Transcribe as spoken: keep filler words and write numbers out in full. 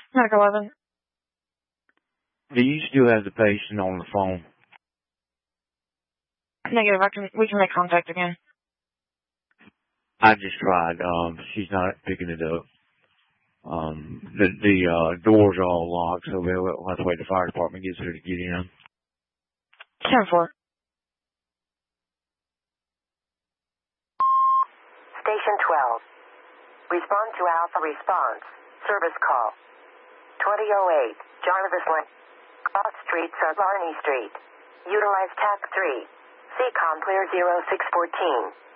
Medic eleven. Do you still have the patient on the phone? Negative. I can, we can make contact again. I just tried. Um, she's not picking it up. Um, the the uh, doors are all locked, so we'll, we'll have to wait the fire department gets her to get in. ten four. Station twelve. Respond to Alpha Response. Service call. twenty oh eight, Jarvis Lane. Cross Street, Sub Barney Street. Utilize T A C three. C COM clear zero six fourteen.